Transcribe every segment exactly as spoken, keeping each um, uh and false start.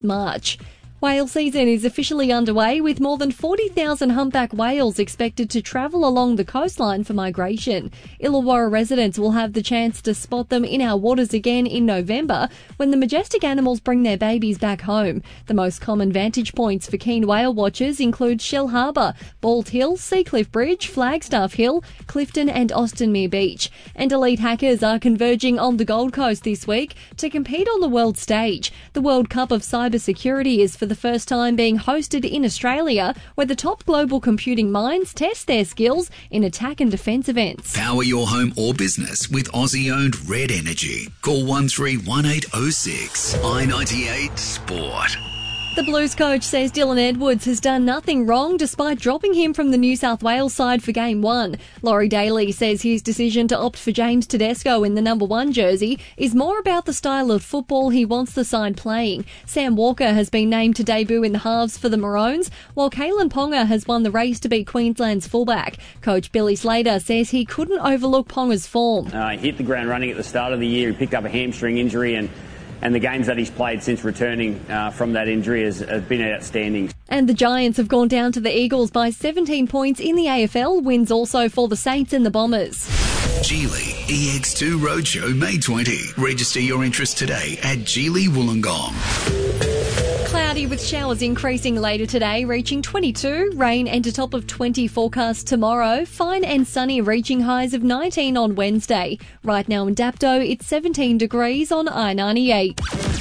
March. Whale season is officially underway, with more than forty thousand humpback whales expected to travel along the coastline for migration. Illawarra residents will have the chance to spot them in our waters again in November when the majestic animals bring their babies back home. The most common vantage points for keen whale watchers include Shell Harbour, Bald Hill, Seacliff Bridge, Flagstaff Hill, Clifton and Austinmere Beach. And elite hackers are converging on the Gold Coast this week to compete on the world stage. The World Cup of Cybersecurity is for the first time being hosted in Australia, where the top global computing minds test their skills in attack and defence events. Power your home or business with Aussie-owned Red Energy. Call one three one eight oh six. I ninety-eight Sport. The Blues coach says Dylan Edwards has done nothing wrong despite dropping him from the New South Wales side for Game one. Laurie Daly says his decision to opt for James Tedesco in the number one jersey is more about the style of football he wants the side playing. Sam Walker has been named to debut in the halves for the Maroons, while Kalen Ponga has won the race to be Queensland's fullback. Coach Billy Slater says he couldn't overlook Ponga's form. Uh, he hit the ground running at the start of the year. He picked up a hamstring injury, and And the games that he's played since returning uh, from that injury has, has been outstanding. And the Giants have gone down to the Eagles by seventeen points in the A F L. Wins also for the Saints and the Bombers. Geely E X two Roadshow May twentieth. Register your interest today at Geely Wollongong. Cloudy with showers increasing later today, reaching twenty-two. Rain and a top of twenty forecast tomorrow. Fine and sunny, reaching highs of nineteen on Wednesday. Right now in Dapto, it's seventeen degrees on I ninety-eight.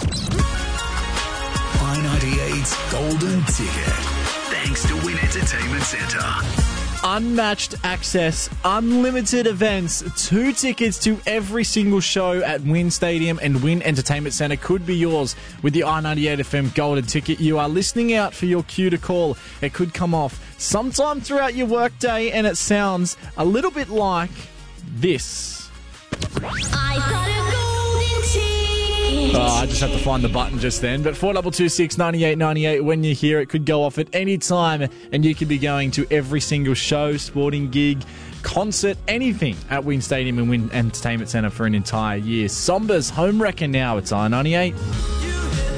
I ninety-eight's Golden Ticket. Thanks to Win Entertainment Centre. Unmatched access, unlimited events, two tickets to every single show at Wynn Stadium and Wynn Entertainment Centre could be yours with the I ninety-eight F M Golden Ticket. You are listening out for your cue to call. It could come off sometime throughout your workday, and it sounds a little bit like this. I got a golden ticket. Oh, I just have to find the button just then. But four two two six, nine eight nine eight, when you hear it, could go off at any time, and you could be going to every single show, sporting gig, concert, anything at Wynn Stadium and Wynn Entertainment Centre for an entire year. Somba's home wrecker now. It's I ninety-eight.